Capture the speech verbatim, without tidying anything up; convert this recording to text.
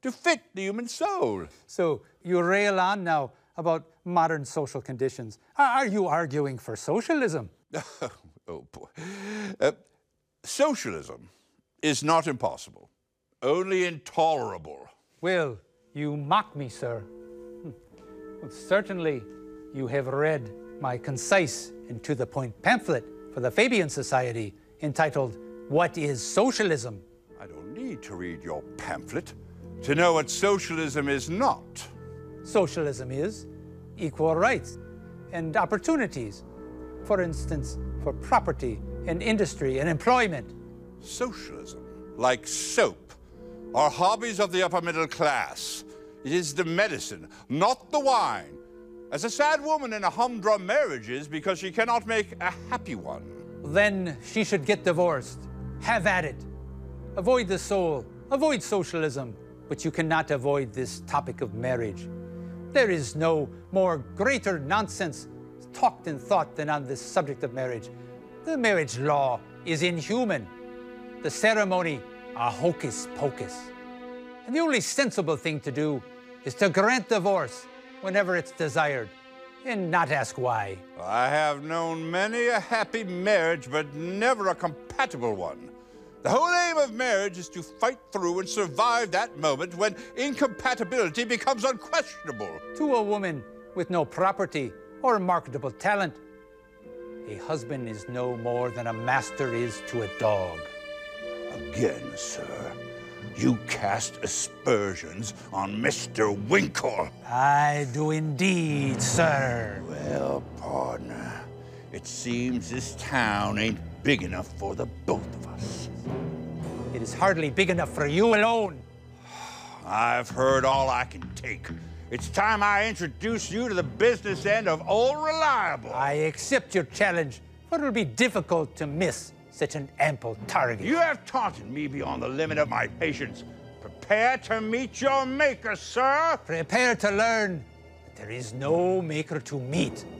to fit the human soul. So you rail on now about modern social conditions. Are you arguing for socialism? Oh, boy. Uh, socialism is not impossible, only intolerable. Well, you mock me, sir. Well, certainly you have read my concise and to-the-point pamphlet for the Fabian Society entitled, What is Socialism? I don't need to read your pamphlet to know what socialism is not. Socialism is equal rights and opportunities, for instance, for property and industry and employment. Socialism, like soap, are hobbies of the upper middle class. It is the medicine, not the wine, as a sad woman in a humdrum marriage is because she cannot make a happy one. Then she should get divorced. Have at it. Avoid the soul, avoid socialism, but you cannot avoid this topic of marriage. There is no more greater nonsense talked and thought than on this subject of marriage. The marriage law is inhuman. The ceremony a hocus pocus. And the only sensible thing to do is to grant divorce whenever it's desired and not ask why. I have known many a happy marriage, but never a compatible one. The whole aim of marriage is to fight through and survive that moment when incompatibility becomes unquestionable. To a woman with no property or marketable talent, a husband is no more than a master is to a dog. Again, sir, you cast aspersions on Mister Winkle. I do indeed, sir. Well, partner, it seems this town ain't big enough for the both of us. It is hardly big enough for you alone. I've heard all I can take. It's time I introduce you to the business end of Old Reliable. I accept your challenge, but it'll be difficult to miss such an ample target. You have taunted me beyond the limit of my patience. Prepare to meet your maker, sir. Prepare to learn that there is no maker to meet.